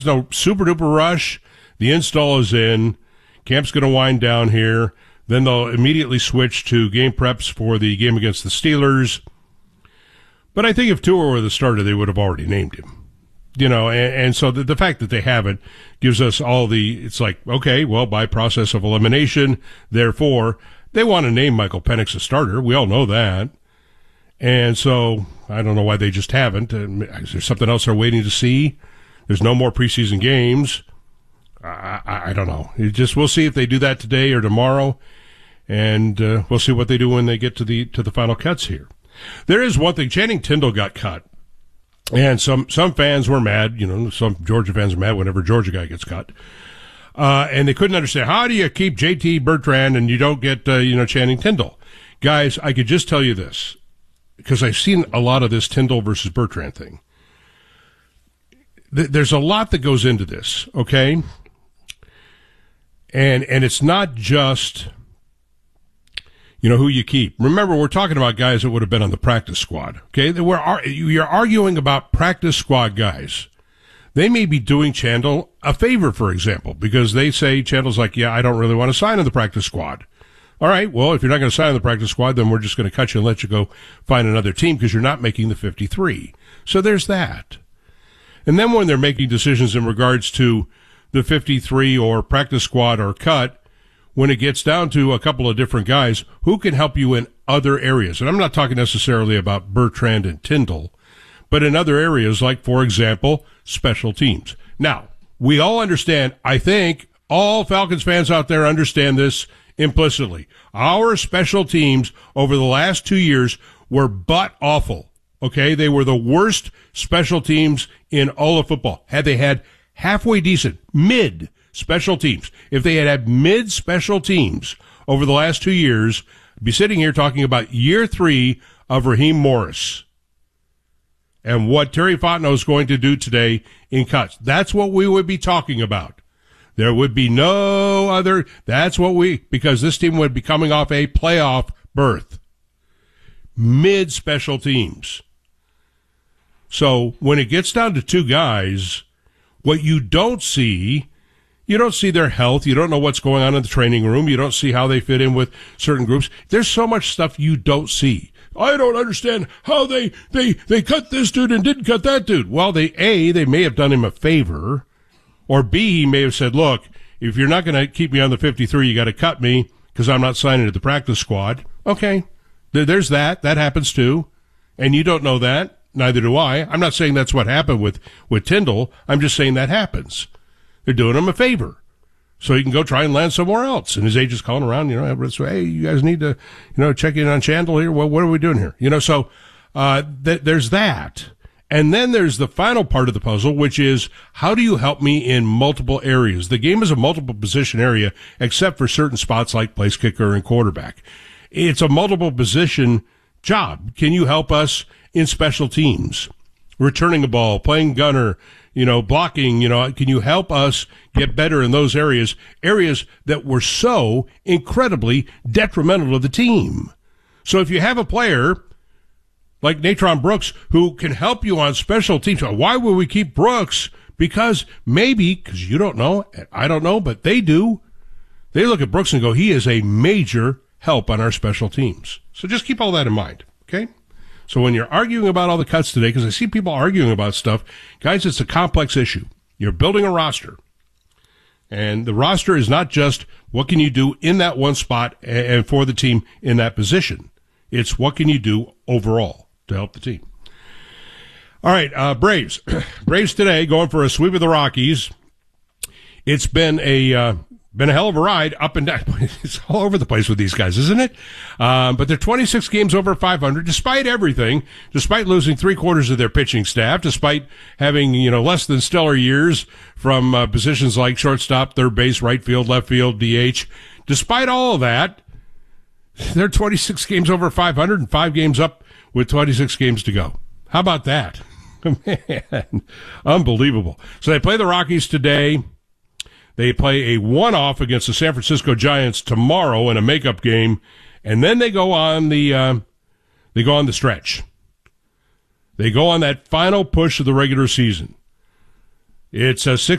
no super duper rush. The install is in. Camp's going to wind down here. Then they'll immediately switch to game preps for the game against the Steelers. But I think if Tua were the starter, they would have already named him. And so the fact that they haven't gives us it's like, okay, well, by process of elimination, therefore, they want to name Michael Penix a starter. We all know that. And so I don't know why they just haven't. Is there something else they're waiting to see? There's no more preseason games. I don't know. We'll see if they do that today or tomorrow, and we'll see what they do when they get to the final cuts here. There is one thing. Channing Tindall got cut, and some fans were mad. Some Georgia fans are mad whenever a Georgia guy gets cut, and they couldn't understand, how do you keep J.T. Bertrand and you don't get Channing Tindall? Guys, I could just tell you this, because I've seen a lot of this Tindall versus Bertrand thing. There's a lot that goes into this, okay? And it's not just, who you keep. Remember, we're talking about guys that would have been on the practice squad, okay? You're arguing about practice squad guys. They may be doing Chandler a favor, for example, because they say, Chandler's like, yeah, I don't really want to sign on the practice squad. All right, well, if you're not going to sign on the practice squad, then we're just going to cut you and let you go find another team because you're not making the 53. So there's that. And then when they're making decisions in regards to the 53 or practice squad or cut, when it gets down to a couple of different guys, who can help you in other areas? And I'm not talking necessarily about Bertrand and Tindall, but in other areas like, for example, special teams. Now, we all understand, I think all Falcons fans out there understand this implicitly. Our special teams over the last 2 years were butt awful. Okay, they were the worst special teams in all of football. Had they had halfway decent, mid special teams, if they had mid special teams over the last 2 years, I'd be sitting here talking about year 3 of Raheem Morris and what Terry Fontenot is going to do today in cuts. That's what we would be talking about. There would be no other. Because this team would be coming off a playoff berth. Mid special teams. So when it gets down to 2 guys, what you don't see their health. You don't know what's going on in the training room. You don't see how they fit in with certain groups. There's so much stuff you don't see. I don't understand how they cut this dude and didn't cut that dude. Well, they may have done him a favor, or B, he may have said, look, if you're not going to keep me on the 53, you got to cut me because I'm not signing to the practice squad. Okay, there's that. That happens too, and you don't know that. Neither do I. I'm not saying that's what happened with Tindall. I'm just saying that happens. They're doing him a favor so he can go try and land somewhere else. And his agent's calling around, hey, you guys need to, check in on Chandler here. Well, what are we doing here? So there's that. And then there's the final part of the puzzle, which is, how do you help me in multiple areas? The game is a multiple position area, except for certain spots like place kicker and quarterback. It's a multiple position job. Can you help us in special teams? Returning a ball, playing gunner, blocking, can you help us get better in those areas that were so incredibly detrimental to the team? So if you have a player like Natron Brooks who can help you on special teams, why would we keep Brooks? Because you don't know, I don't know, but they do. They look at Brooks and go, he is a major help on our special teams. So just keep all that in mind, okay? So when you're arguing about all the cuts today, because I see people arguing about stuff, guys, it's a complex issue. You're building a roster. And the roster is not just what can you do in that one spot and for the team in that position. It's what can you do overall to help the team. All right, Braves. Braves today going for a sweep of the Rockies. It's been a hell of a ride up and down. It's all over the place with these guys, isn't it? But they're 26 games over 500, despite everything, despite losing 3/4 of their pitching staff, despite having, less than stellar years from positions like shortstop, third base, right field, left field, DH. Despite all of that, they're 26 games over 500 and 5 games up with 26 games to go. How about that? Man, unbelievable. So they play the Rockies today. They play a one-off against the San Francisco Giants tomorrow in a makeup game, and then they go on the stretch. They go on that final push of the regular season. It's